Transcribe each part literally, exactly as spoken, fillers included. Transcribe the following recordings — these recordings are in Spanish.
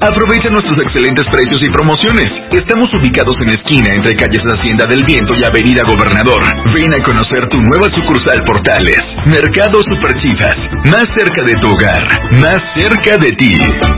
Aprovecha nuestros excelentes precios y promociones. Estamos ubicados en esquina entre calles Hacienda del Viento y Avenida Gobernador. Ven a conocer tu nueva sucursal Portales. Mercado Super Chivas. Más cerca de tu hogar. Más cerca de ti.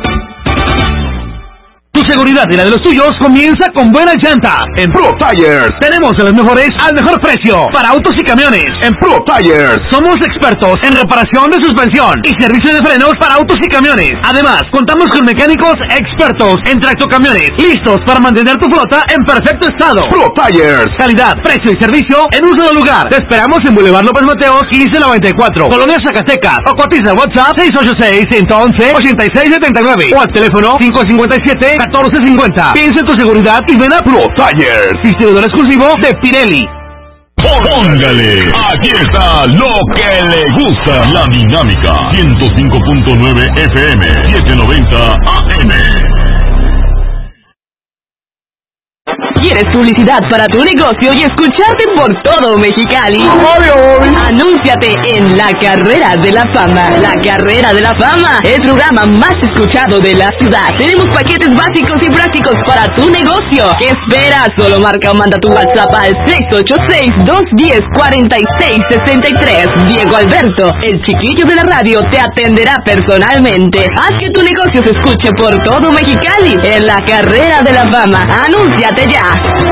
Tu seguridad y la de los tuyos comienza con buenas llantas. En Pro Tires tenemos de los mejores al mejor precio para autos y camiones. En Pro Tires somos expertos en reparación de suspensión y servicio de frenos para autos y camiones. Además, contamos con mecánicos expertos en tractocamiones, listos para mantener tu flota en perfecto estado. Pro Tires, calidad, precio y servicio en un solo lugar. Te esperamos en Boulevard López Mateos quince noventa y cuatro, Colonia Zacatecas, o cotiza WhatsApp seis ocho seis, uno uno, ocho seis siete nueve o al teléfono cinco cinco siete, catorce cincuenta. Piensa en tu seguridad y ven a Pro Tires, distribuidor exclusivo de Pirelli. Póngale, aquí está lo que le gusta, la dinámica, ciento cinco punto nueve F M, setecientos noventa A M. ¿Quieres publicidad para tu negocio y escucharte por todo Mexicali? Anúnciate en La Carrera de la Fama. La Carrera de la Fama, el programa más escuchado de la ciudad. Tenemos paquetes básicos y prácticos para tu negocio. ¿Qué esperas? Solo marca o manda tu WhatsApp al seis ocho seis, dos uno cero, cuatro seis seis tres. Diego Alberto, el chiquillo de la radio, te atenderá personalmente. Haz que tu negocio se escuche por todo Mexicali en La Carrera de la Fama. Anúnciate ya.